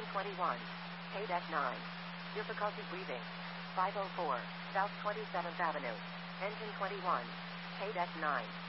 21. KDEC 9. Difficulty breathing. 504, South 27th Avenue. Engine 21. KDEC 9.